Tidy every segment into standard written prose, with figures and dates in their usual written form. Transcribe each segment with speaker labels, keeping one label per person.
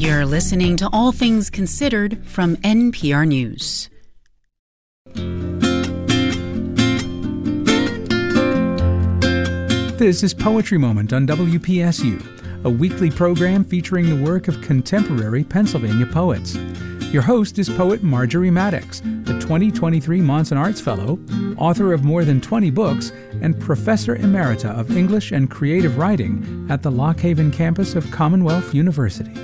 Speaker 1: You're listening to All Things Considered from NPR News.
Speaker 2: This is Poetry Moment on WPSU, a weekly program featuring the work of contemporary Pennsylvania poets. Your host is poet Marjorie Maddox, the 2023 Monson Arts Fellow, author of more than 20 books, and Professor Emerita of English and Creative Writing at the Lock Haven campus of Commonwealth University.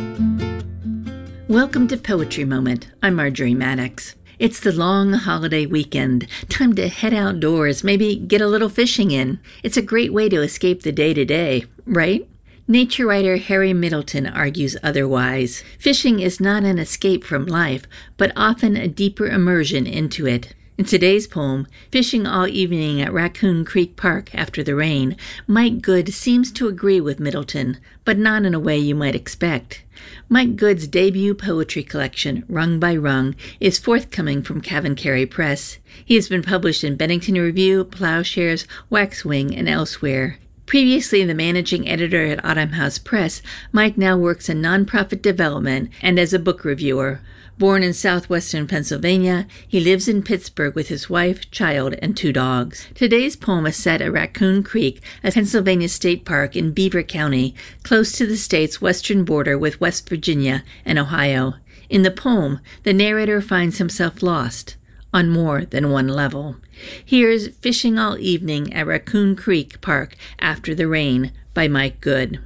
Speaker 3: Welcome to Poetry Moment. I'm Marjorie Maddox. It's the long holiday weekend. Time to head outdoors, maybe get a little fishing in. It's a great way to escape the day-to-day, right? Nature writer Harry Middleton argues otherwise. Fishing is not an escape from life, but often a deeper immersion into it. In today's poem, Fishing All Evening at Raccoon Creek Park After the Rain, Mike Good seems to agree with Middleton, but not in a way you might expect. Mike Good's debut poetry collection, Rung by Rung, is forthcoming from Cavern-Carey Press. He has been published in Bennington Review, Plowshares, Waxwing, and elsewhere. Previously the managing editor at Autumn House Press, Mike now works in nonprofit development and as a book reviewer. Born in southwestern Pennsylvania, he lives in Pittsburgh with his wife, child, and 2 dogs. Today's poem is set at Raccoon Creek, a Pennsylvania state park in Beaver County, close to the state's western border with West Virginia and Ohio. In the poem, the narrator finds himself lost on more than one level. Here's Fishing All Evening at Raccoon Creek Park After the Rain by Mike Good.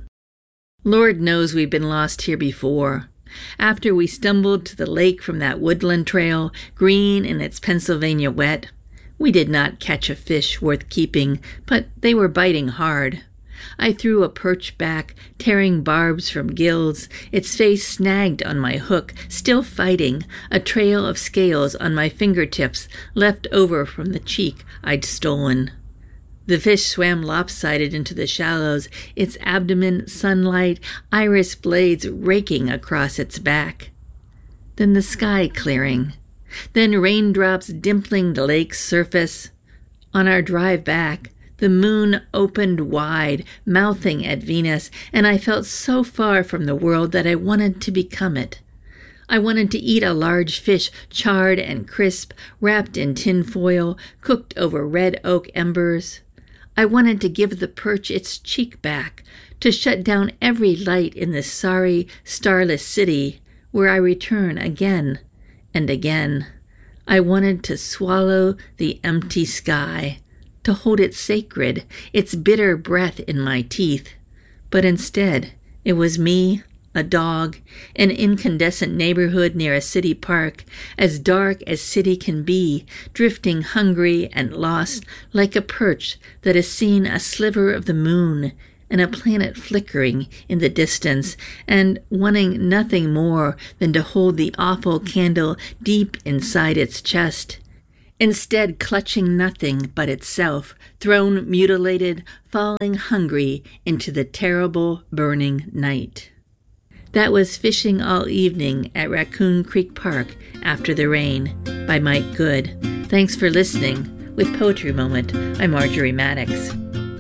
Speaker 3: Lord knows we've been lost here before. After we stumbled to the lake from that woodland trail, green in its Pennsylvania wet, we did not catch a fish worth keeping, but they were biting hard. I threw a perch back, tearing barbs from gills, its face snagged on my hook, still fighting, a trail of scales on my fingertips left over from the cheek I'd stolen. The fish swam lopsided into the shallows, its abdomen, sunlight, iris blades raking across its back. Then the sky clearing. Then raindrops dimpling the lake's surface. On our drive back, the moon opened wide, mouthing at Venus, and I felt so far from the world that I wanted to become it. I wanted to eat a large fish, charred and crisp, wrapped in tin foil, cooked over red oak embers. I wanted to give the perch its cheek back, to shut down every light in this sorry, starless city, where I return again and again. I wanted to swallow the empty sky, to hold it sacred, its bitter breath in my teeth. But instead, it was me, a dog, an incandescent neighborhood near a city park, as dark as city can be, drifting hungry and lost like a perch that has seen a sliver of the moon and a planet flickering in the distance, and wanting nothing more than to hold the awful candle deep inside its chest. Instead clutching nothing but itself, thrown mutilated, falling hungry into the terrible burning night. That was Fishing All Evening at Raccoon Creek Park After the Rain by Mike Good. Thanks for listening. With Poetry Moment, I'm Marjorie Maddox.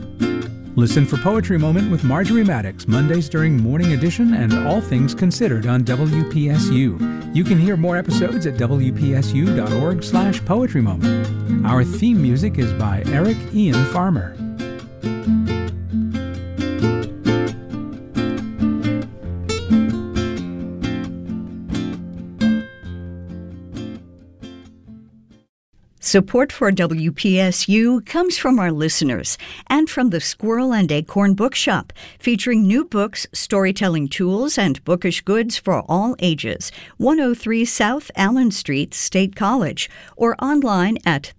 Speaker 2: Listen for Poetry Moment with Marjorie Maddox, Mondays during Morning Edition and All Things Considered on WPSU. You can hear more episodes at wpsu.org/poetrymoment. Our theme music is by Eric Ian Farmer.
Speaker 4: Support for WPSU comes from our listeners and from the Squirrel and Acorn Bookshop, featuring new books, storytelling tools, and bookish goods for all ages. 103 South Allen Street, State College, or online at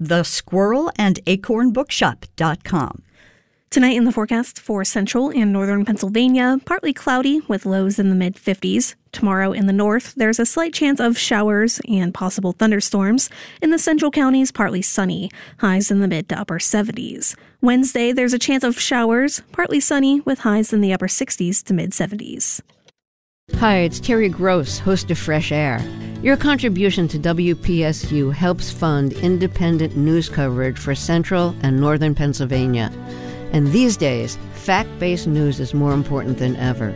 Speaker 4: thesquirrelandacornbookshop.com.
Speaker 5: Tonight in the forecast for central and northern Pennsylvania, partly cloudy with lows in the mid-50s. Tomorrow in the north, there's a slight chance of showers and possible thunderstorms. In the central counties, partly sunny, highs in the mid to upper 70s. Wednesday, there's a chance of showers, partly sunny with highs in the upper 60s to mid-70s.
Speaker 6: Hi, it's Terry Gross, host of Fresh Air. Your contribution to WPSU helps fund independent news coverage for central and northern Pennsylvania. And these days, fact-based news is more important than ever.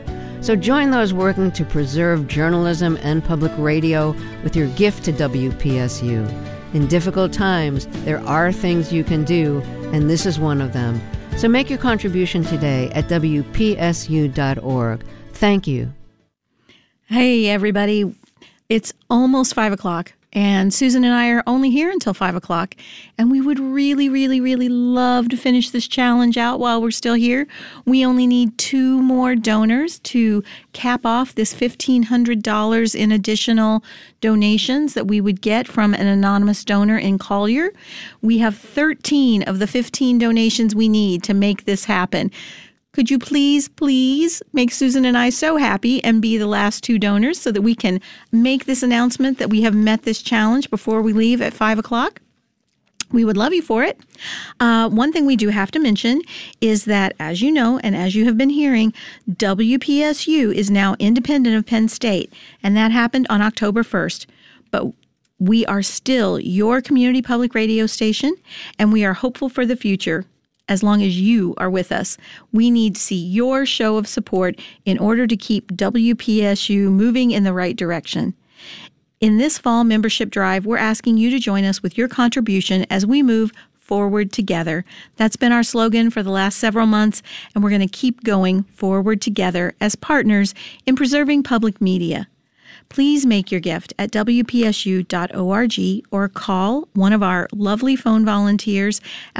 Speaker 6: So join those working to preserve journalism and public radio with your gift to WPSU. In difficult times, there are things you can do, and this is one of them. So make your contribution today at WPSU.org. Thank you.
Speaker 7: Hey, everybody. It's almost 5 o'clock, and Susan and I are only here until 5 o'clock, and we would really, really, really love to finish this challenge out while we're still here. We only need 2 more donors to cap off this $1,500 in additional donations that we would get from an anonymous donor in Collier. We have 13 of the 15 donations we need to make this happen. Could you please make Susan and I so happy and be the last 2 donors so that we can make this announcement that we have met this challenge before we leave at 5 o'clock? We would love you for it. One thing we do have to mention is that, as you know, and as you have been hearing, WPSU is now independent of Penn State, and that happened on October 1st. But we are still your community public radio station, and we are hopeful for the future. As long as you are with us, we need to see your show of support in order to keep WPSU moving in the right direction. In this fall membership drive, we're asking you to join us with your contribution as we move forward together. That's been our slogan for the last several months, and we're going to keep going forward together as partners in preserving public media. Please make your gift at WPSU.org or call one of our lovely phone volunteers at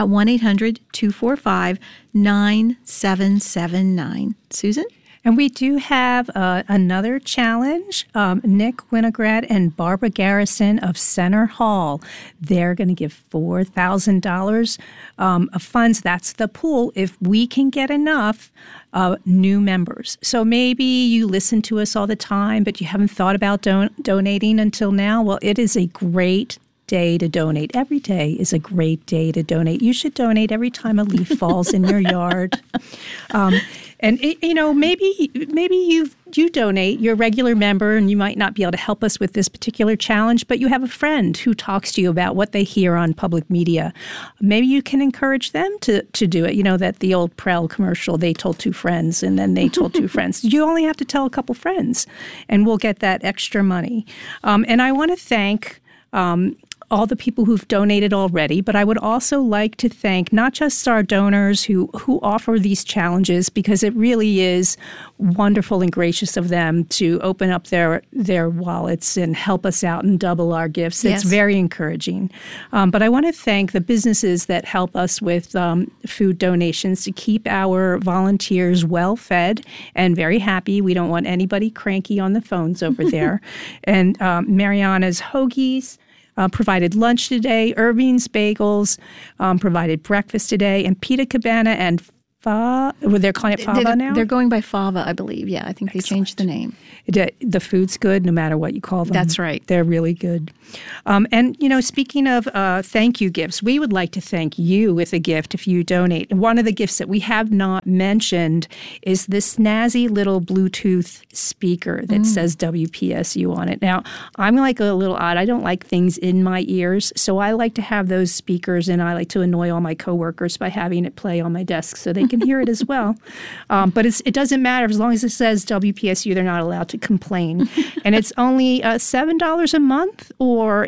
Speaker 7: 1-800-245-9779. Susan?
Speaker 8: And we do have another challenge. Nick Winograd and Barbara Garrison of Center Hall. They're going to give $4,000 of funds. That's the pool if we can get enough new members. So maybe you listen to us all the time, but you haven't thought about donating until now. Well, it is a great day to donate. Every day is a great day to donate. You should donate every time a leaf falls in your yard. And maybe you donate, you're a regular member, and you might not be able to help us with this particular challenge, but you have a friend who talks to you about what they hear on public media. Maybe you can encourage them to do it. You know, that the old Prel commercial, they told 2 friends, and then they told 2 friends. You only have to tell a couple friends, and we'll get that extra money. And I want to thank all the people who've donated already, but I would also like to thank not just our donors who offer these challenges, because it really is wonderful and gracious of them to open up their wallets and help us out and double our gifts. Yes. It's very encouraging. But I want to thank the businesses that help us with food donations to keep our volunteers well fed and very happy. We don't want anybody cranky on the phones over there. And Mariana's Hoagies provided lunch today. Irving's Bagels provided breakfast today. And Pita Cabana and they're calling it Fava now?
Speaker 7: They're going by Fava, I believe. Yeah, I think they changed the name.
Speaker 8: The food's good no matter what you call them.
Speaker 7: That's right.
Speaker 8: They're really good. And, speaking of thank you gifts, we would like to thank you with a gift if you donate. One of the gifts that we have not mentioned is this snazzy little Bluetooth speaker that says WPSU on it. Now, I'm like a little odd. I don't like things in my ears, so I like to have those speakers, and I like to annoy all my coworkers by having it play on my desk so they can hear it as well. But it doesn't matter. As long as it says WPSU, they're not allowed to complain. And it's only $7 a month or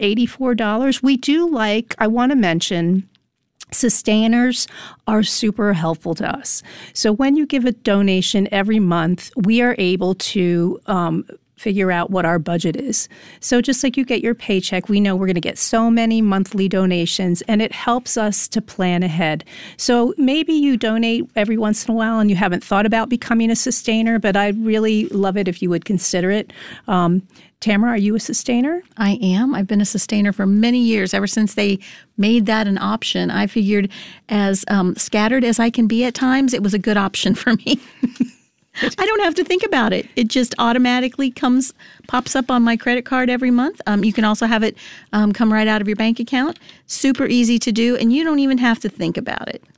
Speaker 8: $84. I want to mention, sustainers are super helpful to us. So when you give a donation every month, we are able to figure out what our budget is. So just like you get your paycheck, we know we're going to get so many monthly donations, and it helps us to plan ahead. So maybe you donate every once in a while and you haven't thought about becoming a sustainer, but I'd really love it if you would consider it. Tamara, are you a sustainer?
Speaker 7: I am. I've been a sustainer for many years. Ever since they made that an option, I figured, as scattered as I can be at times, it was a good option for me. I don't have to think about it. It just automatically pops up on my credit card every month. You can also have it come right out of your bank account. Super easy to do, and you don't even have to think about it.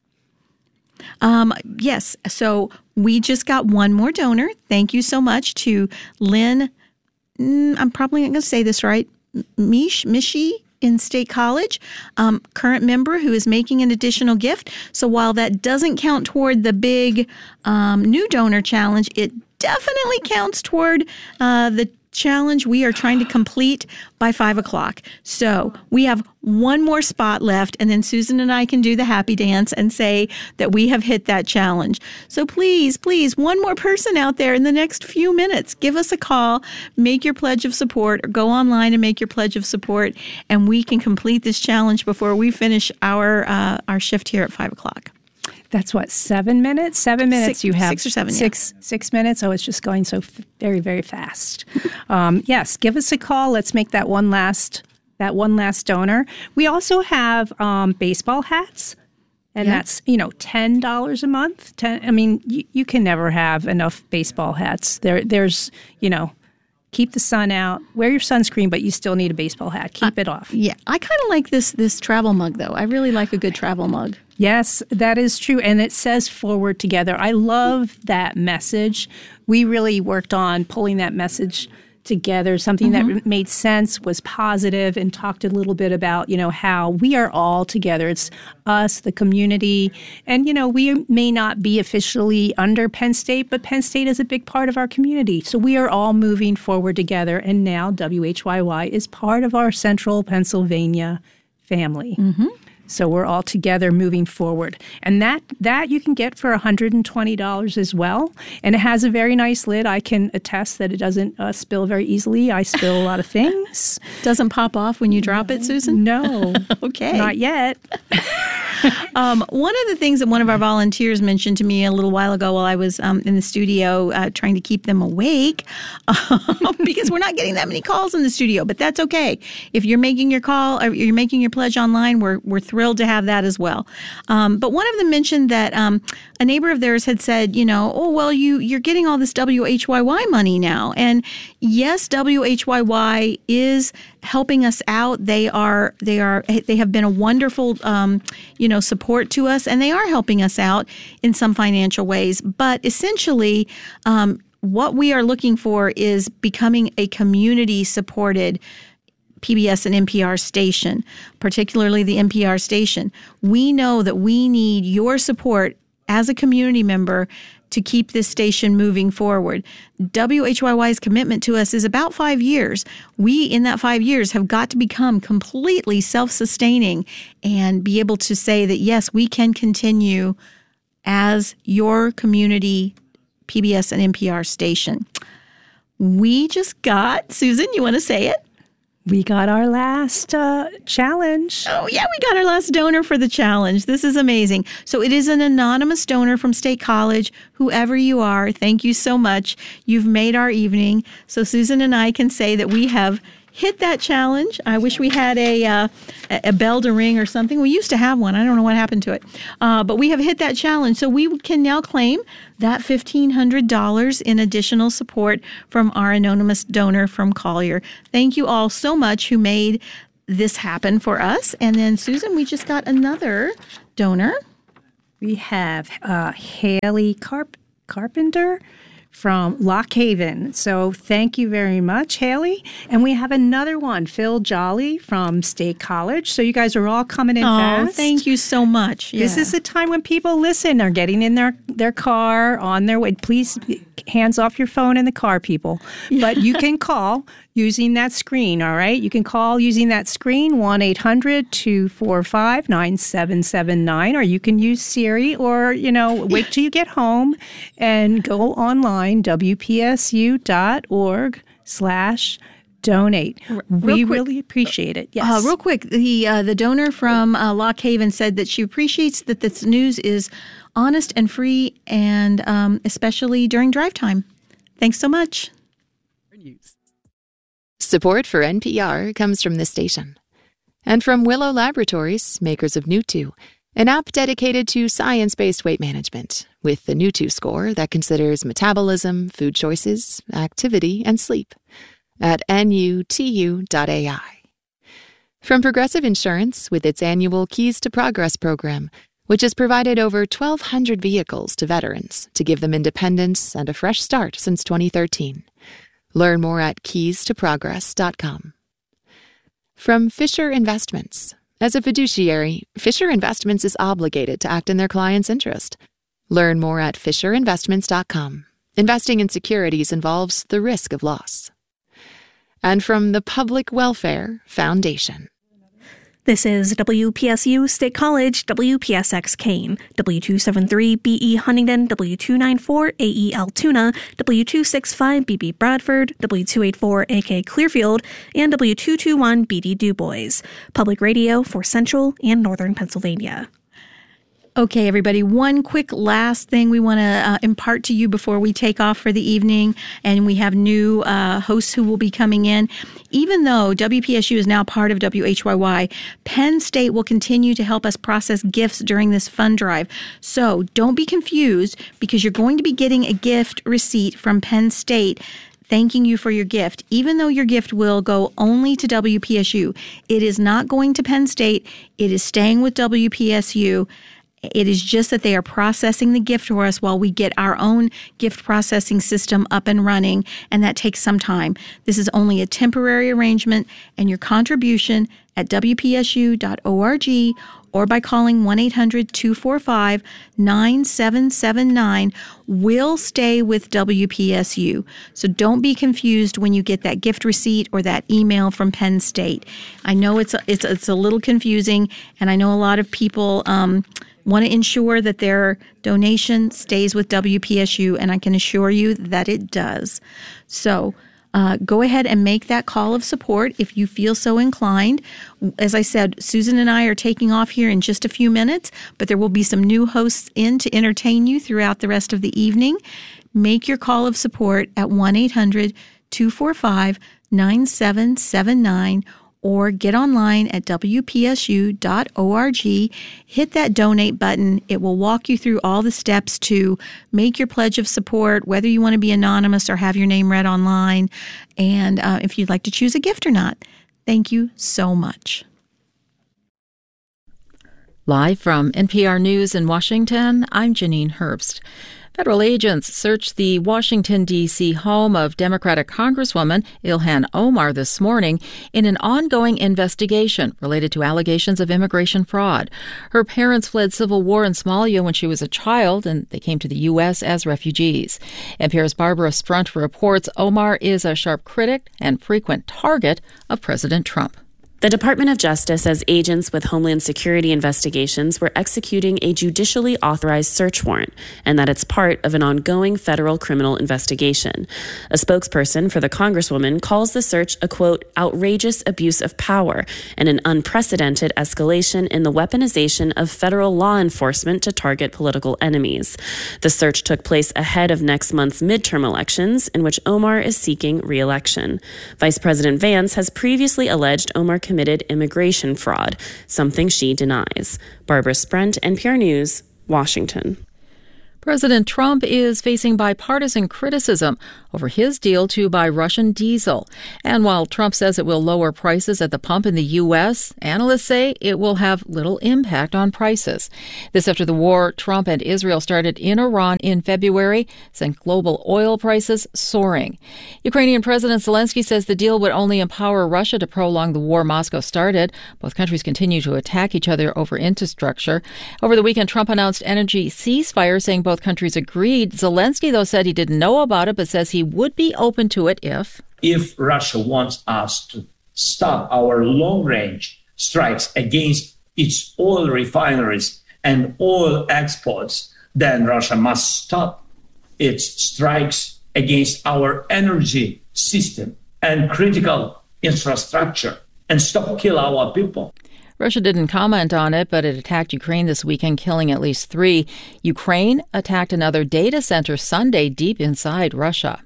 Speaker 7: Yes, so we just got one more donor. Thank you so much to Lynn. I'm probably not going to say this right. Mishi in State College, current member who is making an additional gift. So while that doesn't count toward the big new donor challenge, it definitely counts toward the challenge we are trying to complete by 5 o'clock. So we have one more spot left, and then Susan and I can do the happy dance and say that we have hit that challenge. So please, one more person out there in the next few minutes, give us a call, make your pledge of support, or go online and make your pledge of support, and we can complete this challenge before we finish our shift here at 5 o'clock.
Speaker 8: That's what, 7 minutes? 7 minutes you have.
Speaker 7: 6 or 7,
Speaker 8: Six minutes. Oh, it's just going so very, very fast. Yes, give us a call. Let's make that one last donor. We also have baseball hats. And that's, $10 a month. You can never have enough baseball hats. There's, keep the sun out, wear your sunscreen, but you still need a baseball hat. Keep it off.
Speaker 7: Yeah, I kind of like this travel mug, though. I really like a good travel mug.
Speaker 8: Yes, that is true. And it says Forward Together. I love that message. We really worked on pulling that message together, something that made sense, was positive, and talked a little bit about, how we are all together. It's us, the community. And, we may not be officially under Penn State, but Penn State is a big part of our community. So we are all moving forward together. And now WHYY is part of our Central Pennsylvania family. Mm-hmm. So we're all together moving forward. And that you can get for $120 as well. And it has a very nice lid. I can attest that it doesn't spill very easily. I spill a lot of things.
Speaker 7: Doesn't pop off when you drop it, Susan?
Speaker 8: No.
Speaker 7: Okay.
Speaker 8: Not yet.
Speaker 7: One of the things that one of our volunteers mentioned to me a little while ago while I was in the studio trying to keep them awake, because we're not getting that many calls in the studio, but that's okay. If you're making your call or you're making your pledge online, we're thrilled to have that as well. But one of them mentioned that a neighbor of theirs had said, you're getting all this WHYY money now. And yes, WHYY is helping us out. They have been a wonderful, support to us, and they are helping us out in some financial ways. But essentially, what we are looking for is becoming a community-supported PBS and NPR station, particularly the NPR station. We know that we need your support as a community member to keep this station moving forward. WHYY's commitment to us is about 5 years. We, in that 5 years, have got to become completely self-sustaining and be able to say that, yes, we can continue as your community PBS and NPR station. We just got, Susan, you want to say it?
Speaker 8: We got our last challenge.
Speaker 7: Oh, yeah, we got our last donor for the challenge. This is amazing. So it is an anonymous donor from State College. Whoever you are, thank you so much. You've made our evening. So Susan and I can say that we have hit that challenge. I wish we had a bell to ring or something. We used to have one. I don't know what happened to it. But we have hit that challenge. So we can now claim that $1,500 in additional support from our anonymous donor from Collier. Thank you all so much who made this happen for us. And then, Susan, we just got another donor.
Speaker 8: We have Haley Carpenter from Lock Haven. So thank you very much, Haley. And we have another one, Phil Jolly from State College. So you guys are all coming in fast.
Speaker 7: Thank you so much. Yeah.
Speaker 8: This is the time when people listen, are getting in their car, on their way. Please, hands off your phone in the car, people. But you can call using that screen, all right? You can call using that screen, 1-800-245-9779, or you can use Siri, or, wait till you get home and go online, wpsu.org/donate. We really appreciate it. Yes.
Speaker 7: Real quick, the donor from Lock Haven said that she appreciates that this news is honest and free, and especially during drive time. Thanks so much.
Speaker 9: Support for NPR comes from this station and from Willow Laboratories, makers of Newtwo, an app dedicated to science-based weight management with the Newtwo score that considers metabolism, food choices, activity, and sleep at nutu.ai. From Progressive Insurance with its annual Keys to Progress program, which has provided over 1,200 vehicles to veterans to give them independence and a fresh start since 2013. Learn more at keystoprogress.com. From Fisher Investments. As a fiduciary, Fisher Investments is obligated to act in their client's interest. Learn more at fisherinvestments.com. Investing in securities involves the risk of loss. And from the Public Welfare Foundation.
Speaker 5: This is WPSU State College, WPSX Kane, W273BE Huntington, W294AE Altoona, W265BB Bradford, W284AK Clearfield, and W221BD Du Bois. Public radio for Central and Northern Pennsylvania.
Speaker 7: Okay, everybody, one quick last thing we want to impart to you before we take off for the evening, and we have new hosts who will be coming in. Even though WPSU is now part of WHYY, Penn State will continue to help us process gifts during this fund drive. So don't be confused, because you're going to be getting a gift receipt from Penn State thanking you for your gift. Even though your gift will go only to WPSU, it is not going to Penn State. It is staying with WPSU. It is just that they are processing the gift for us while we get our own gift processing system up and running, and that takes some time. This is only a temporary arrangement, and your contribution at WPSU.org or by calling 1-800-245-9779 will stay with WPSU. So don't be confused when you get that gift receipt or that email from Penn State. I know it's a little confusing, and I know a lot of people want to ensure that their donation stays with WPSU, and I can assure you that it does. So go ahead and make that call of support if you feel so inclined. As I said, Susan and I are taking off here in just a few minutes, but there will be some new hosts in to entertain you throughout the rest of the evening. Make your call of support at 1-800-245-9779 or get online at WPSU.org. Hit that donate button. It will walk you through all the steps to make your pledge of support, whether you want to be anonymous or have your name read online, and if you'd like to choose a gift or not. Thank you so much.
Speaker 10: Live from NPR News in Washington, I'm Janine Herbst. Federal agents searched the Washington, D.C. home of Democratic Congresswoman Ilhan Omar this morning in an ongoing investigation related to allegations of immigration fraud. Her parents fled civil war in Somalia when she was a child, and they came to the U.S. as refugees. NPR's Barbara Sprunt reports Omar is a sharp critic and frequent target of President Trump.
Speaker 11: The Department of Justice says agents with Homeland Security investigations were executing a judicially authorized search warrant and that it's part of an ongoing federal criminal investigation. A spokesperson for the Congresswoman calls the search a, quote, outrageous abuse of power and an unprecedented escalation in the weaponization of federal law enforcement to target political enemies. The search took place ahead of next month's midterm elections, in which Omar is seeking re-election. Vice President Vance has previously alleged Omar committed immigration fraud, something she denies. Barbara Sprunt, NPR News, Washington.
Speaker 10: President Trump is facing bipartisan criticism over his deal to buy Russian diesel. And while Trump says it will lower prices at the pump in the U.S., analysts say it will have little impact on prices. This after the war Trump and Israel started in Iran in February sent global oil prices soaring. Ukrainian President Zelensky says the deal would only empower Russia to prolong the war Moscow started. Both countries continue to attack each other over infrastructure. Over the weekend, Trump announced energy ceasefire, saying both countries agreed. Zelensky, though, said he didn't know about it, but says he would be open to it if
Speaker 12: Russia wants us to stop our long-range strikes against its oil refineries and oil exports, then Russia must stop its strikes against our energy system and critical infrastructure and stop killing our people.
Speaker 10: Russia didn't comment on it, but it attacked Ukraine this weekend, killing at least 3. Ukraine attacked another data center Sunday deep inside Russia.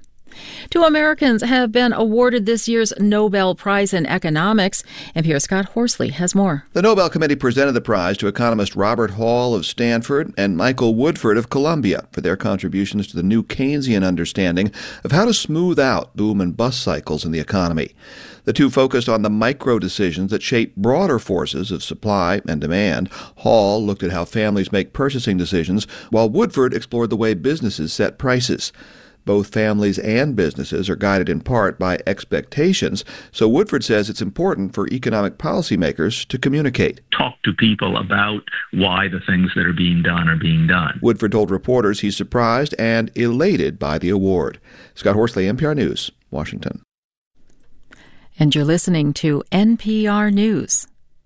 Speaker 10: 2 Americans have been awarded this year's Nobel Prize in Economics. NPR's Scott Horsley has more.
Speaker 13: The Nobel Committee presented the prize to economist Robert Hall of Stanford and Michael Woodford of Columbia for their contributions to the new Keynesian understanding of how to smooth out boom and bust cycles in the economy. The two focused on the micro decisions that shape broader forces of supply and demand. Hall looked at how families make purchasing decisions, while Woodford explored the way businesses set prices. Both families and businesses are guided in part by expectations, so Woodford says it's important for economic policymakers to communicate.
Speaker 14: Talk to people about why the things that are being done are being done.
Speaker 13: Woodford told reporters he's surprised and elated by the award. Scott Horsley, NPR News, Washington.
Speaker 10: And you're listening to NPR News.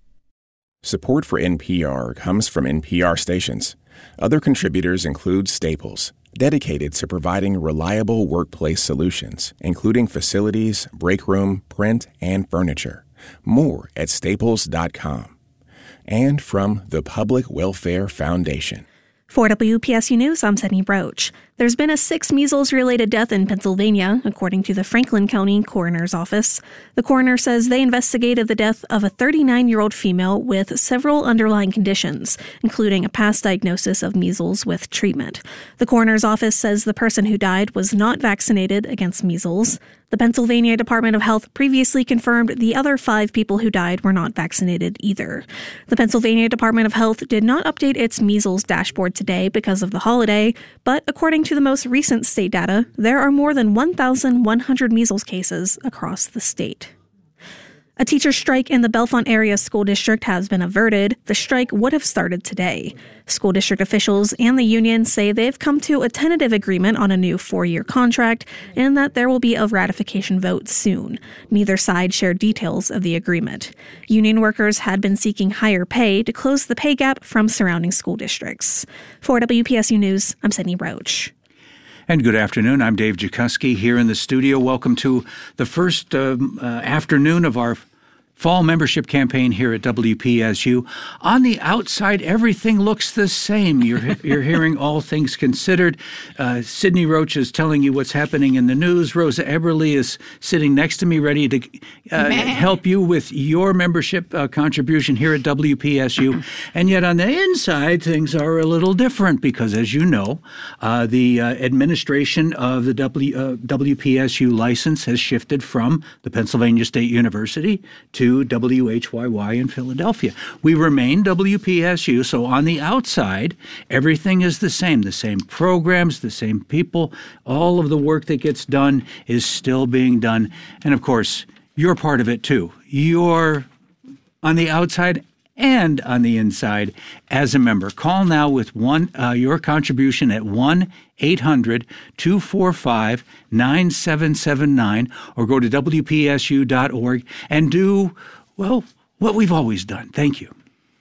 Speaker 15: Support for NPR comes from NPR stations. Other contributors include Staples, dedicated to providing reliable workplace solutions, including facilities, break room, print, and furniture. More at staples.com. And from the Public Welfare Foundation.
Speaker 5: For WPSU News, I'm Sydney Broach. There's been a 6th measles-related death in Pennsylvania, according to the Franklin County Coroner's Office. The coroner says they investigated the death of a 39-year-old female with several underlying conditions, including a past diagnosis of measles with treatment. The coroner's office says the person who died was not vaccinated against measles. The Pennsylvania Department of Health previously confirmed the other 5 people who died were not vaccinated either. The Pennsylvania Department of Health did not update its measles dashboard today because of the holiday, but according to the most recent state data, there are more than 1,100 measles cases across the state. A teacher strike in the Bellefonte area school district has been averted. The strike would have started today. School district officials and the union say they've come to a tentative agreement on a new 4-year contract and that there will be a ratification vote soon. Neither side shared details of the agreement. Union workers had been seeking higher pay to close the pay gap from surrounding school districts. For WPSU News, I'm Sydney Broach.
Speaker 2: And good afternoon. I'm Dave Jakuski here in the studio. Welcome to the first afternoon of our fall membership campaign here at WPSU. On the outside, everything looks the same. You're hearing All Things Considered. Sydney Roach is telling you what's happening in the news. Rosa Eberle is sitting next to me ready to help you with your membership contribution here at WPSU. And yet on the inside, things are a little different because, as you know, the administration of the WPSU license has shifted from the Pennsylvania State University to WHYY in Philadelphia. We remain WPSU, so on the outside, everything is the same programs, the same people. All of the work that gets done is still being done. And of course, you're part of it too. You're on the outside and on the inside as a member. Call now with your contribution at 1-800-245-9779 or go to WPSU.org and do, well, what we've always done. Thank you.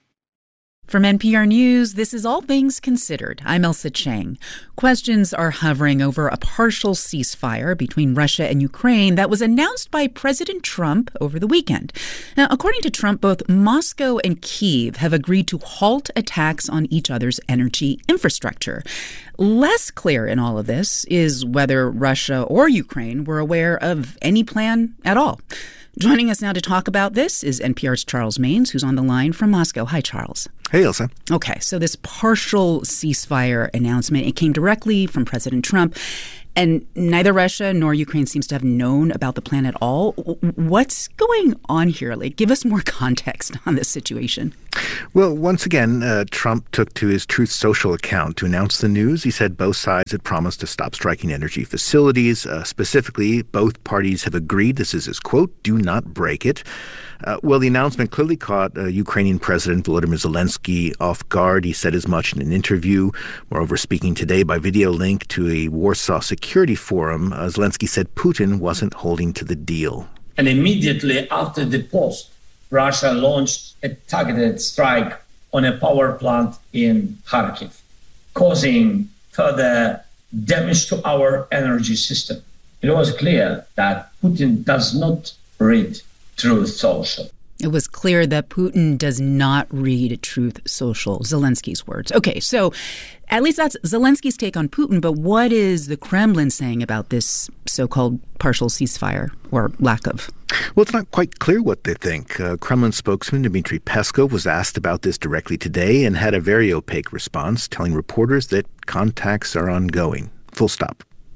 Speaker 1: From NPR News, this is All Things Considered. I'm Elsa Chang. Questions are hovering over a partial ceasefire between Russia and Ukraine that was announced by President Trump over the weekend. Now, according to Trump, both Moscow and Kyiv have agreed to halt attacks on each other's energy infrastructure. Less clear in all of this is whether Russia or Ukraine were aware of any plan at all. Joining us now to talk about this is NPR's Charles Maynes, who's on the line from Moscow. Hi, Charles.
Speaker 16: Hey, Elsa.
Speaker 1: Okay, so this partial ceasefire announcement, it came directly from President Trump, and neither Russia nor Ukraine seems to have known about the plan at all. What's going on here? Give us more context on this situation.
Speaker 16: Well, once again, Trump took to his Truth Social account to announce the news. He said both sides had promised to stop striking energy facilities. Specifically, both parties have agreed, this is his quote, "do not break it." Well, the announcement clearly caught Ukrainian President Volodymyr Zelensky off guard. He said as much in an interview. Moreover, speaking today by video link to a Warsaw Security Forum, Zelensky said Putin wasn't holding to the deal.
Speaker 12: And immediately after the post, Russia launched a targeted strike on a power plant in Kharkiv, causing further damage to our energy system. It was clear that Putin does not read Truth Social.
Speaker 1: It was clear that Putin does not read Truth Social, Zelensky's words. Okay, so at least that's Zelensky's take on Putin, but what is the Kremlin saying about this so-called partial ceasefire, or lack of?
Speaker 16: Well, it's not quite clear what they think. Kremlin spokesman Dmitry Peskov was asked about this directly today and had a very opaque response, telling reporters that contacts are ongoing. Full stop.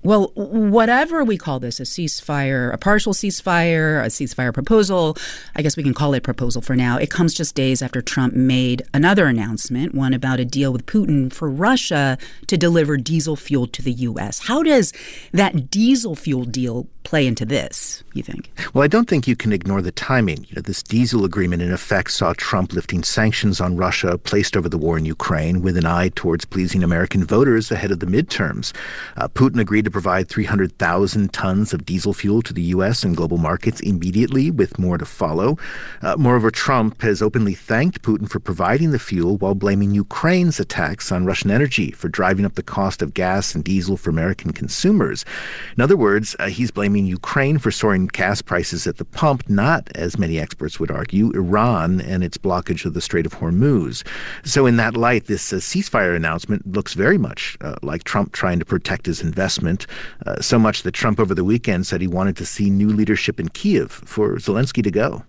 Speaker 1: Well, whatever we call this, a ceasefire, a partial ceasefire, a ceasefire proposal, I guess we can call it proposal for now. It comes just days after Trump made another announcement, one about a deal with Putin for Russia to deliver diesel fuel to the U.S. How does that diesel fuel deal play into this, you think?
Speaker 16: Well, I don't think you can ignore the timing. This diesel agreement, in effect, saw Trump lifting sanctions on Russia placed over the war in Ukraine with an eye towards pleasing American voters ahead of the midterms. Putin agreed to provide 300,000 tons of diesel fuel to the U.S. and global markets immediately, with more to follow. Moreover, Trump has openly thanked Putin for providing the fuel while blaming Ukraine's attacks on Russian energy for driving up the cost of gas and diesel for American consumers. In other words, he's blaming Ukraine for soaring gas prices at the pump, not, as many experts would argue, Iran and its blockage of the Strait of Hormuz. So in that light, this ceasefire announcement looks very much like Trump trying to protect his investment, so much that Trump over the weekend said he wanted to see new leadership in Kyiv for Zelensky to go.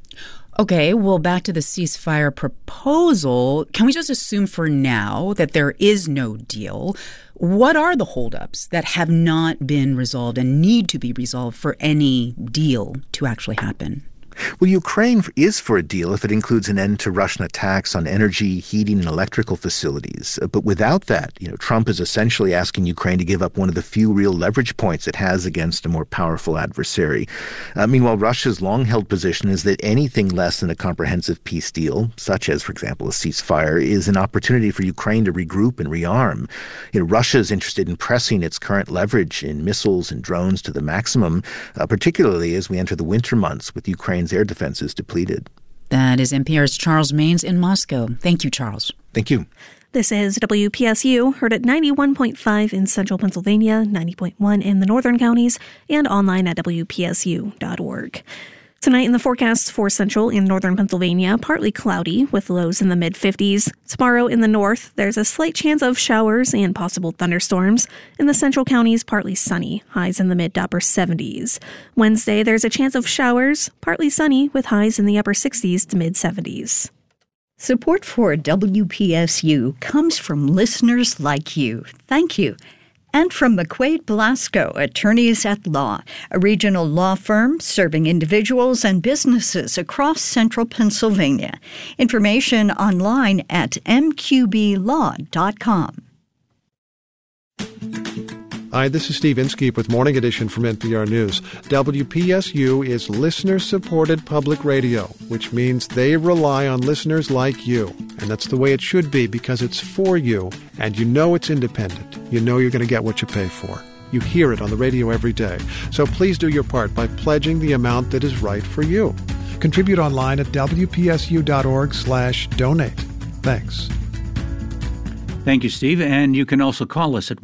Speaker 1: Okay, well, back to the ceasefire proposal. Can we just assume for now that there is no deal? What are the holdups that have not been resolved and need to be resolved for any deal to actually happen?
Speaker 16: Well, Ukraine is for a deal if it includes an end to Russian attacks on energy, heating, and electrical facilities. But without that, Trump is essentially asking Ukraine to give up one of the few real leverage points it has against a more powerful adversary. Meanwhile, Russia's long-held position is that anything less than a comprehensive peace deal, such as, for example, a ceasefire, is an opportunity for Ukraine to regroup and rearm. Russia is interested in pressing its current leverage in missiles and drones to the maximum, particularly as we enter the winter months with Ukraine's air defenses depleted.
Speaker 1: That is NPR's Charles Maynes in Moscow. Thank you, Charles.
Speaker 16: Thank you.
Speaker 5: This is WPSU, heard at 91.5 in central Pennsylvania, 90.1 in the northern counties, and online at WPSU.org. Tonight in the forecast for central and northern Pennsylvania, partly cloudy with lows in the mid-50s. Tomorrow in the north, there's a slight chance of showers and possible thunderstorms. In the central counties, partly sunny, highs in the mid to upper 70s. Wednesday, there's a chance of showers, partly sunny with highs in the upper 60s to mid-70s.
Speaker 4: Support for WPSU comes from listeners like you. Thank you. And from McQuaid Blasco, Attorneys at Law, a regional law firm serving individuals and businesses across central Pennsylvania. Information online at mqblaw.com.
Speaker 17: Hi, this is Steve Inskeep with Morning Edition from NPR News. WPSU is listener-supported public radio, which means they rely on listeners like you. And that's the way it should be because it's for you, and you know it's independent. You know you're going to get what you pay for. You hear it on the radio every day. So please do your part by pledging the amount that is right for you.
Speaker 2: Contribute online at wpsu.org/donate. Thanks.
Speaker 18: Thank you, Steve. And you can also call us at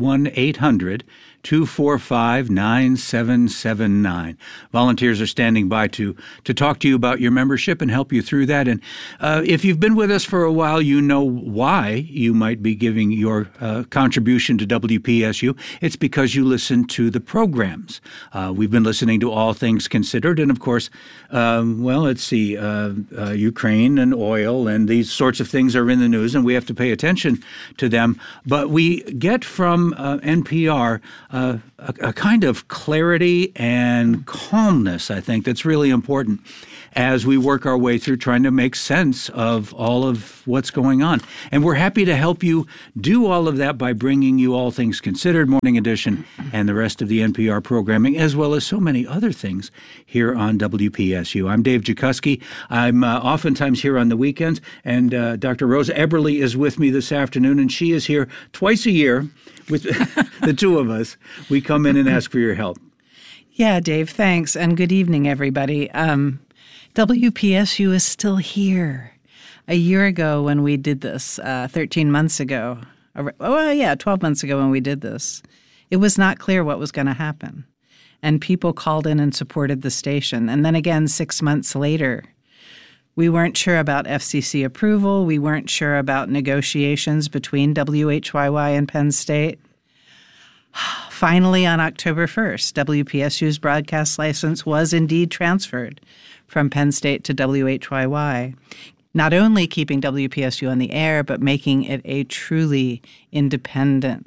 Speaker 18: 1-800-245-9779. Volunteers are standing by to talk to you about your membership and help you through that. And if you've been with us for a while, you know why you might be giving your contribution to WPSU. It's because you listen to the programs. We've been listening to All Things Considered. And, of course, let's see, Ukraine and oil and these sorts of things are in the news, and we have to pay attention to them. But we get from NPR a kind of clarity and calmness, I think, that's really important as we work our way through trying to make sense of all of what's going on. And we're happy to help you do all of that by bringing you All Things Considered, Morning Edition, and the rest of the NPR programming, as well as so many other things here on WPSU. I'm Dave Jakuski. I'm oftentimes here on the weekends, and Dr. Rosa Eberle is with me this afternoon, and she is here twice a year with the two of us. We come in and ask for your help.
Speaker 19: Yeah, Dave, thanks, and good evening, everybody. WPSU is still here. A year ago when we did this, 13 months ago, 12 months ago when we did this, it was not clear what was going to happen. And people called in and supported the station. And then again, 6 months later, we weren't sure about FCC approval. We weren't sure about negotiations between WHYY and Penn State. Finally, on October 1st, WPSU's broadcast license was indeed transferred from Penn State to WHYY, not only keeping WPSU on the air, but making it a truly independent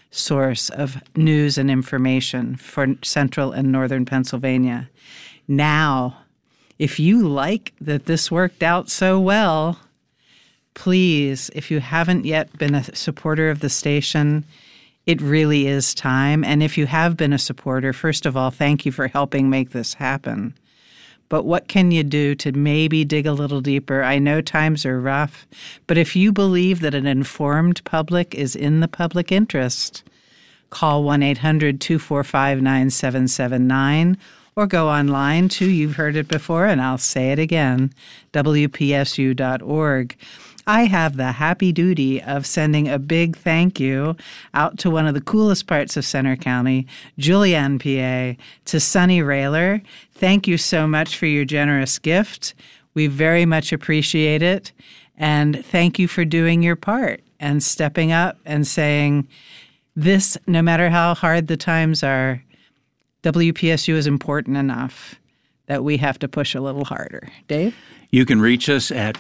Speaker 19: source of news and information for central and northern Pennsylvania. Now, if you like that this worked out so well, please, if you haven't yet been a supporter of the station, it really is time. And if you have been a supporter, first of all, thank you for helping make this happen. But what can you do to maybe dig a little deeper? I know times are rough, but if you believe that an informed public is in the public interest, call 1-800-245-9779 or go online to, you've heard it before, and I'll say it again, WPSU.org. I have the happy duty of sending a big thank you out to one of the coolest parts of Center County, Julianne, PA, to Sunny Rayler. Thank you so much for your generous gift. We very much appreciate it. And thank you for doing your part and stepping up and saying, this, no matter how hard the times are, WPSU is important enough that we have to push a little harder. Dave?
Speaker 18: You can reach us at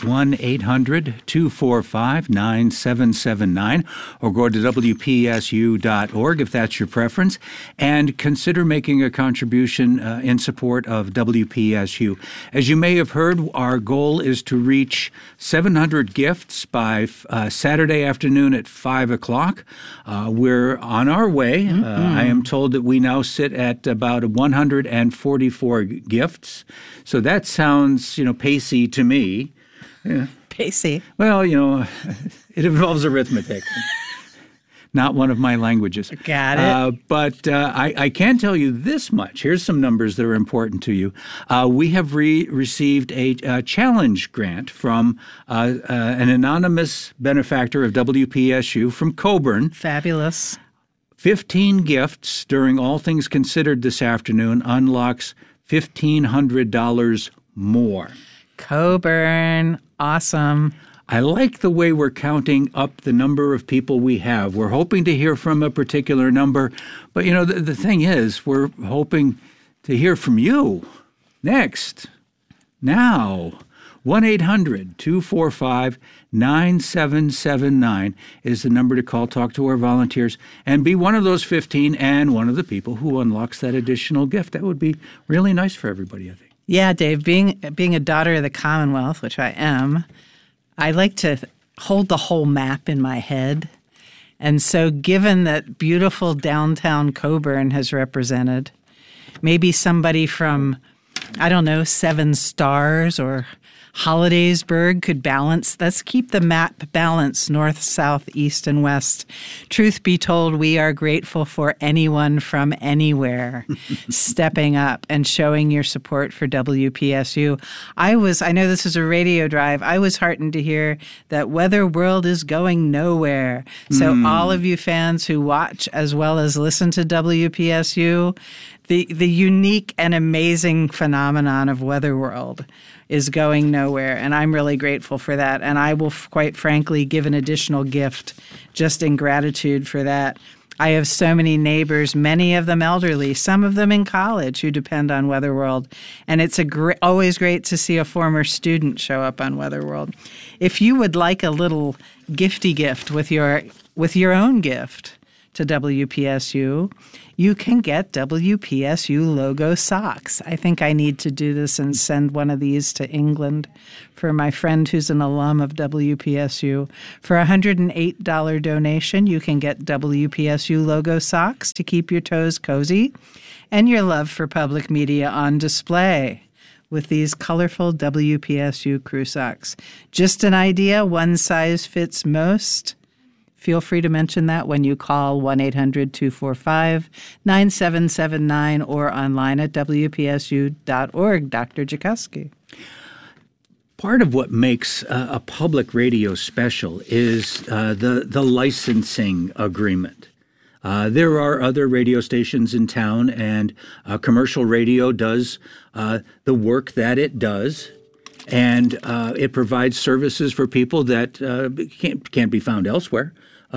Speaker 18: 1-800-245-9779 or go to WPSU.org if that's your preference, and consider making a contribution in support of WPSU. As you may have heard, our goal is to reach 700 gifts by Saturday afternoon at 5 o'clock. We're on our way. I am told that we now sit at about 144 gifts. So that sounds, pacey to me. Yeah.
Speaker 19: Pacey.
Speaker 18: Well, it involves arithmetic. Not one of my languages.
Speaker 19: Got it.
Speaker 18: But I can tell you this much. Here's some numbers that are important to you. We have received a challenge grant from an anonymous benefactor of WPSU from Coburn.
Speaker 19: Fabulous.
Speaker 18: 15 gifts during All Things Considered this afternoon unlocks $1,500 more.
Speaker 19: Coburn, awesome.
Speaker 18: I like the way we're counting up the number of people we have. We're hoping to hear from a particular number, but the thing is, we're hoping to hear from you next, now. 1-800-245-9779 is the number to call. Talk to our volunteers and be one of those 15 and one of the people who unlocks that additional gift. That would be really nice for everybody, I think.
Speaker 19: Yeah, Dave, being a daughter of the Commonwealth, which I am, I like to hold the whole map in my head. And so given that beautiful downtown Coburn has represented, maybe somebody from, Seven Stars or Hollidaysburg could balance. Let's keep the map balanced, north, south, east, and west. Truth be told, we are grateful for anyone from anywhere stepping up and showing your support for WPSU. I know this is a radio drive. I was heartened to hear that Weather World is going nowhere. So all of you fans who watch as well as listen to WPSU, the unique and amazing phenomenon of Weather World is going nowhere, and I'm really grateful for that. And I will, quite frankly, give an additional gift just in gratitude for that. I have so many neighbors, many of them elderly, some of them in college, who depend on Weather World. And it's always great to see a former student show up on Weather World. If you would like a little gifty gift with your own gift to WPSU, you can get WPSU logo socks. I think I need to do this and send one of these to England for my friend who's an alum of WPSU. For a $108 donation, you can get WPSU logo socks to keep your toes cozy and your love for public media on display with these colorful WPSU crew socks. Just an idea, one size fits most. Feel free to mention that when you call 1-800-245-9779 or online at WPSU.org. Dr. Jakuski.
Speaker 18: Part of what makes a public radio special is the licensing agreement. There are other radio stations in town, and commercial radio does the work that it does. And it provides services for people that can't be found elsewhere.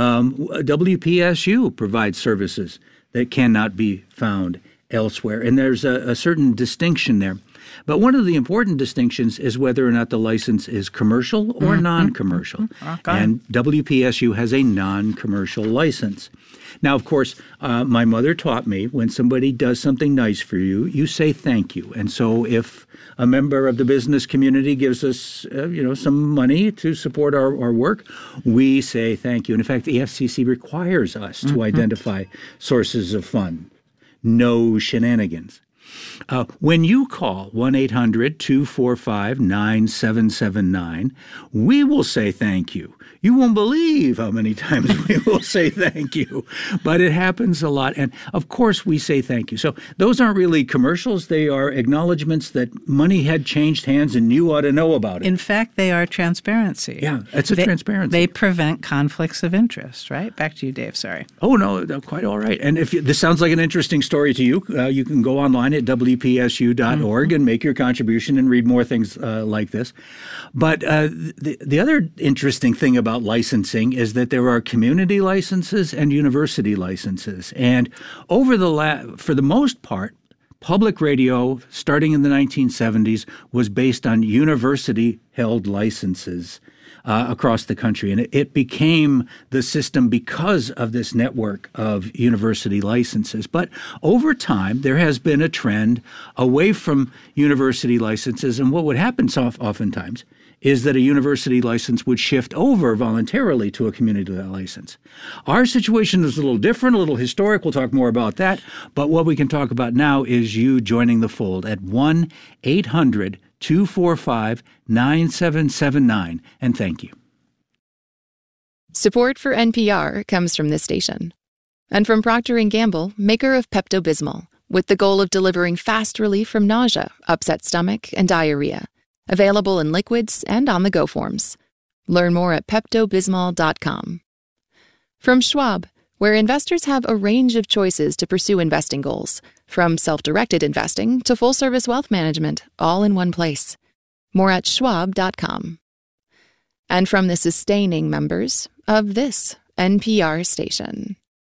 Speaker 18: WPSU provides services that cannot be found elsewhere. And there's a certain distinction there. But one of the important distinctions is whether or not the license is commercial or non-commercial. And WPSU has a non-commercial license. Now, of course, my mother taught me when somebody does something nice for you, you say thank you. And so if a member of the business community gives us, some money to support our work, we say thank you. And in fact, the FCC requires us to identify sources of fund. No shenanigans. When you call 1-800-245-9779, we will say thank you. You won't believe how many times we will say thank you, but it happens a lot. And of course, we say thank you. So those aren't really commercials. They are acknowledgments that money had changed hands and you ought to know about it.
Speaker 19: In fact, they are transparency.
Speaker 18: Yeah, it's transparency.
Speaker 19: They prevent conflicts of interest, right? Back to you, Dave. Sorry.
Speaker 18: Oh, no, quite all right. And if this sounds like an interesting story to you, you can go online at WPSU.org and make your contribution and read more things like this. But the other interesting thing about licensing is that there are community licenses and university licenses. And for the most part, public radio, starting in the 1970s, was based on university-held licenses across the country. And it became the system because of this network of university licenses. But over time, there has been a trend away from university licenses. And what would happen oftentimes is that a university license would shift over voluntarily to a community license. Our situation is a little different, a little historic. We'll talk more about that. But what we can talk about now is you joining the fold at 1-800-245-9779. And thank you.
Speaker 9: Support for NPR comes from this station. And from Procter & Gamble, maker of Pepto-Bismol, with the goal of delivering fast relief from nausea, upset stomach, and diarrhea. Available in liquids and on-the-go forms. Learn more at PeptoBismol.com. From Schwab, where investors have a range of choices to pursue investing goals, from self-directed investing to full-service wealth management, all in one place. More at Schwab.com. And from the sustaining members of this NPR station.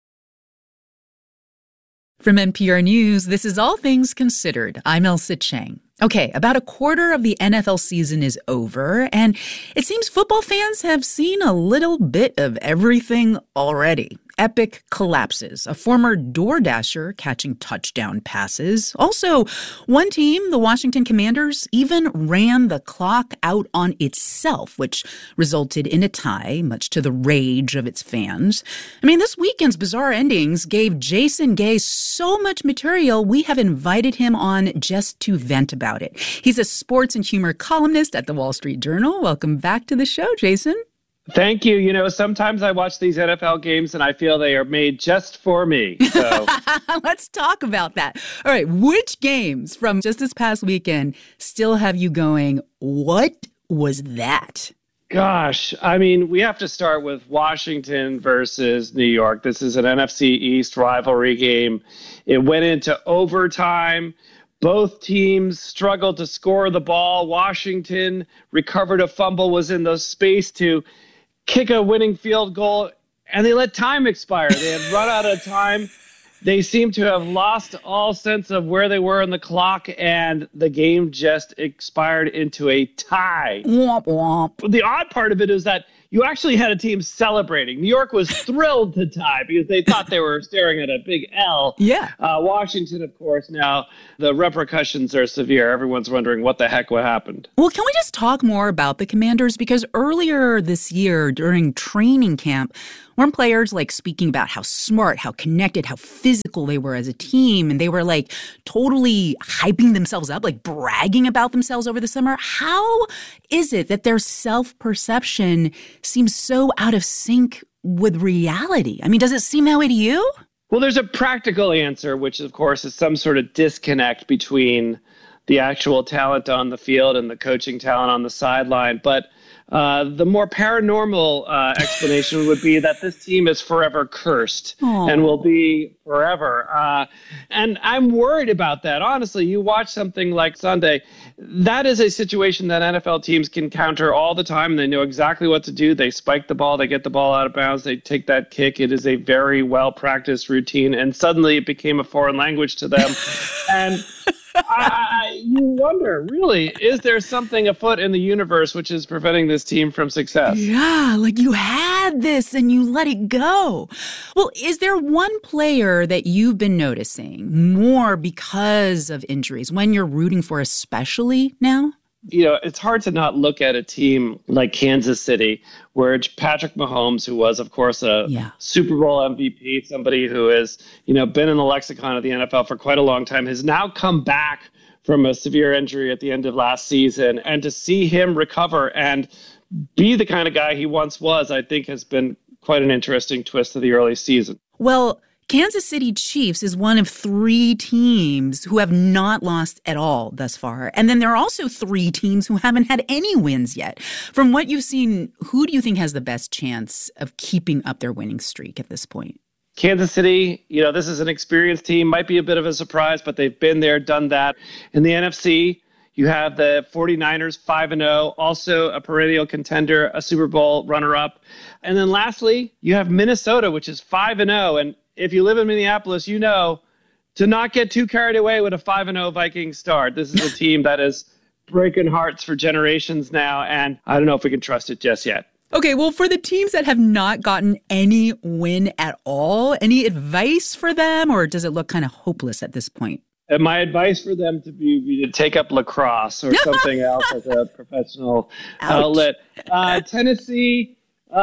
Speaker 1: From NPR News, this is All Things Considered. I'm Elsa Chang. Okay, about a quarter of the NFL season is over, and it seems football fans have seen a little bit of everything already. Epic collapses, a former DoorDasher catching touchdown passes. Also, one team, the Washington Commanders, even ran the clock out on itself, which resulted in a tie, much to the rage of its fans. I mean, this weekend's bizarre endings gave Jason Gay so much material, we have invited him on just to vent about it. He's a sports and humor columnist at the Wall Street Journal. Welcome back to the show, Jason.
Speaker 20: Thank you. Sometimes I watch these NFL games and I feel they are made just for me. So
Speaker 1: let's talk about that. All right. Which games from just this past weekend still have you going, what was that?
Speaker 20: Gosh, I mean, we have to start with Washington versus New York. This is an NFC East rivalry game. It went into overtime. Both teams struggled to score the ball. Washington recovered a fumble, was in the space to kick a winning field goal, and they let time expire. They had run out of time. They seem to have lost all sense of where they were in the clock, and the game just expired into a tie.
Speaker 1: Womp womp.
Speaker 20: The odd part of it is that you actually had a team celebrating. New York was thrilled to tie because they thought they were staring at a big L.
Speaker 1: Yeah.
Speaker 20: Washington, of course, now the repercussions are severe. Everyone's wondering what the heck happened.
Speaker 1: Well, can we just talk more about the Commanders? Because earlier this year during training camp, weren't players speaking about how smart, how connected, how physical they were as a team? And they were totally hyping themselves up, bragging about themselves over the summer. How is it that their self-perception seems so out of sync with reality? I mean, does it seem that way to you?
Speaker 20: Well, there's a practical answer, which, of course, is some sort of disconnect between the actual talent on the field and the coaching talent on the sideline. But the more paranormal explanation would be that this team is forever cursed and will be forever. And I'm worried about that. Honestly, you watch something like Sunday, that is a situation that NFL teams can counter all the time. They know exactly what to do. They spike the ball. They get the ball out of bounds. They take that kick. It is a very well-practiced routine. And suddenly it became a foreign language to them. And You wonder, really, is there something afoot in the universe which is preventing this team from success?
Speaker 1: Yeah, like you had this and you let it go. Well, is there one player that you've been noticing more because of injuries when you're rooting for especially now?
Speaker 20: You know, it's hard to not look at a team like Kansas City, where Patrick Mahomes, who was, of course, a Super Bowl MVP, somebody who has, been in the lexicon of the NFL for quite a long time, has now come back from a severe injury at the end of last season. And to see him recover and be the kind of guy he once was, I think has been quite an interesting twist of the early season.
Speaker 1: Well, Kansas City Chiefs is one of 3 teams who have not lost at all thus far. And then there are also 3 teams who haven't had any wins yet. From what you've seen, who do you think has the best chance of keeping up their winning streak at this point?
Speaker 20: Kansas City, this is an experienced team, might be a bit of a surprise, but they've been there, done that. In the NFC, you have the 49ers 5-0, also a perennial contender, a Super Bowl runner-up. And then lastly, you have Minnesota, which is 5-0. And if you live in Minneapolis, you know to not get too carried away with a 5-0 Vikings start. This is a team that is breaking hearts for generations now, and I don't know if we can trust it just yet.
Speaker 1: Okay, well, for the teams that have not gotten any win at all, any advice for them, or does it look kind of hopeless at this point?
Speaker 20: And my advice for them to be to take up lacrosse or something else as a professional outlet. Tennessee,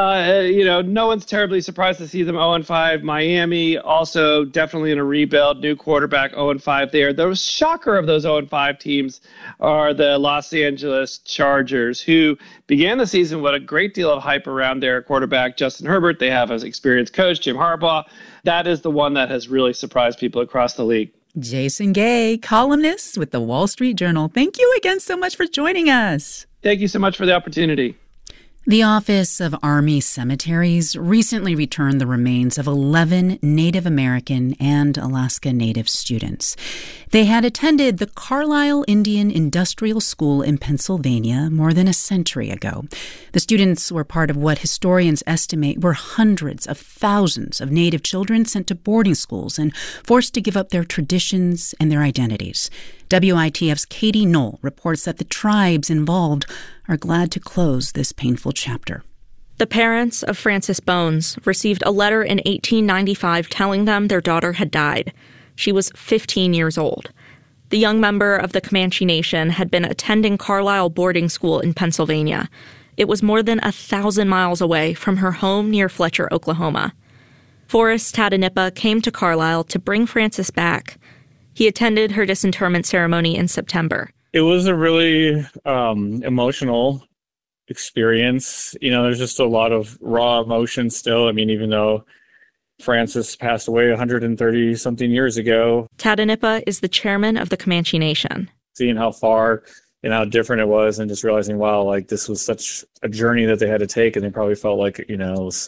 Speaker 20: no one's terribly surprised to see them 0-5. Miami also definitely in a rebuild. New quarterback 0-5 there. The shocker of those 0-5 teams are the Los Angeles Chargers, who began the season with a great deal of hype around their quarterback, Justin Herbert. They have an experienced coach, Jim Harbaugh. That is the one that has really surprised people across the league.
Speaker 1: Jason Gay, columnist with the Wall Street Journal. Thank you again so much for joining us.
Speaker 20: Thank you so much for the opportunity.
Speaker 1: The Office of Army Cemeteries recently returned the remains of 11 Native American and Alaska Native students. They had attended the Carlisle Indian Industrial School in Pennsylvania more than a century ago. The students were part of what historians estimate were hundreds of thousands of Native children sent to boarding schools and forced to give up their traditions and their identities. WITF's Katie Knoll reports that the tribes involved are glad to close this painful chapter.
Speaker 21: The parents of Frances Bones received a letter in 1895 telling them their daughter had died. She was 15 years old. The young member of the Comanche Nation had been attending Carlisle boarding school in Pennsylvania. It was more than 1,000 miles away from her home near Fletcher, Oklahoma. Forrest Tadanipa came to Carlisle to bring Frances back. He attended her disinterment ceremony in September.
Speaker 22: It was a really emotional experience. There's just a lot of raw emotion still. I mean, even though Frances passed away 130-something years ago.
Speaker 21: Tadanipa is the chairman of the Comanche Nation.
Speaker 22: Seeing how far and how different it was and just realizing, wow, like this was such a journey that they had to take, and they probably felt like, it was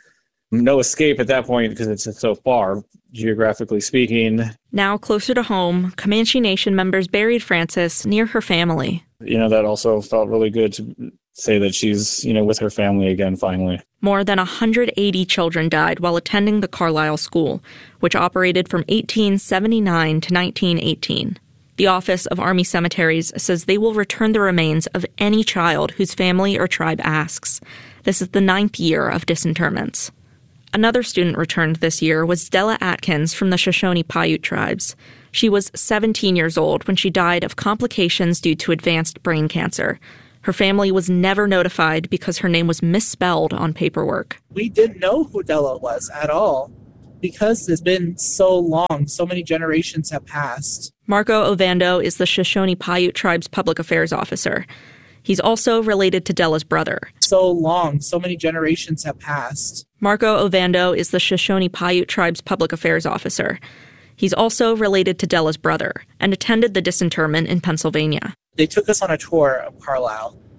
Speaker 22: no escape at that point because it's just so far, geographically speaking.
Speaker 21: Now closer to home, Comanche Nation members buried Frances near her family.
Speaker 22: That also felt really good to say that she's, with her family again, finally.
Speaker 21: More than 180 children died while attending the Carlisle School, which operated from 1879 to 1918. The Office of Army Cemeteries says they will return the remains of any child whose family or tribe asks. This is the 9th year of disinterments. Another student returned this year was Della Atkins from the Shoshone-Paiute tribes. She was 17 years old when she died of complications due to advanced brain cancer. Her family was never notified because her name was misspelled on paperwork.
Speaker 23: We didn't know who Della was at all because it's been so long. So many generations have passed.
Speaker 21: Marco Ovando is the Shoshone-Paiute tribe's public affairs officer. He's also related to Della's brother.
Speaker 23: So long. So many generations have passed.
Speaker 21: Marco Ovando is the Shoshone-Paiute tribe's public affairs officer. He's also related to Della's brother and attended the disinterment in Pennsylvania.
Speaker 23: They took us on a tour of Carlisle,